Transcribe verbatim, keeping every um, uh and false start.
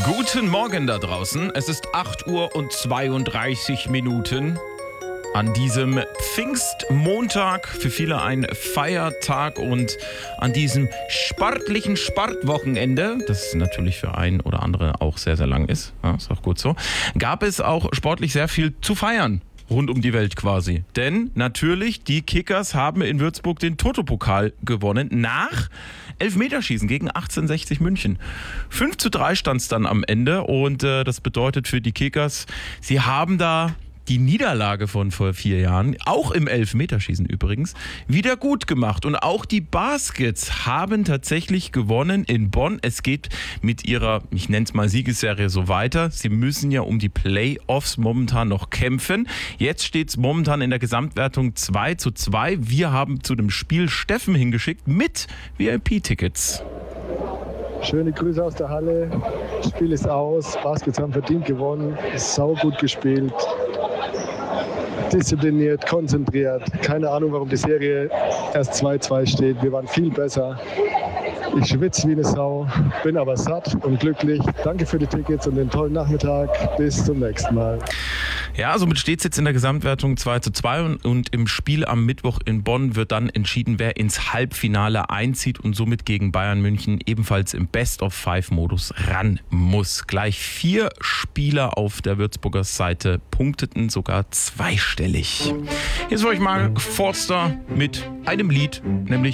Guten Morgen da draußen. Es ist acht Uhr und zweiunddreißig Minuten an diesem Pfingstmontag. Für viele ein Feiertag und an diesem sportlichen Sportwochenende, das natürlich für einen oder andere auch sehr, sehr lang ist, ja, ist auch gut so, gab es auch sportlich sehr viel zu feiern. Rund um die Welt quasi. Denn natürlich, die Kickers haben in Würzburg den Toto-Pokal gewonnen nach Elfmeterschießen gegen achtzehnhundertsechzig München. fünf zu drei stand es dann am Ende und äh, das bedeutet für die Kickers, sie haben da die Niederlage von vor vier Jahren, auch im Elfmeterschießen übrigens, wieder gut gemacht. Und auch die Baskets haben tatsächlich gewonnen in Bonn. Es geht mit ihrer, ich nenne es mal Siegesserie so weiter. Sie müssen ja um die Playoffs momentan noch kämpfen. Jetzt steht es momentan in der Gesamtwertung zwei zu zwei. Wir haben zu dem Spiel Steffen hingeschickt mit V I P-Tickets. Schöne Grüße aus der Halle. Das Spiel ist aus. Baskets haben verdient gewonnen. Sau gut gespielt. Diszipliniert, konzentriert. Keine Ahnung, warum die Serie erst zwei zwei steht. Wir waren viel besser. Ich schwitze wie eine Sau, bin aber satt und glücklich. Danke für die Tickets und den tollen Nachmittag. Bis zum nächsten Mal. Ja, somit steht es jetzt in der Gesamtwertung zwei zu zwei und, und im Spiel am Mittwoch in Bonn wird dann entschieden, wer ins Halbfinale einzieht und somit gegen Bayern München ebenfalls im Best-of-Five-Modus ran muss. Gleich vier Spieler auf der Würzburger Seite punkteten sogar zweistellig. Hier ist für euch Mark Forster mit einem Lied, nämlich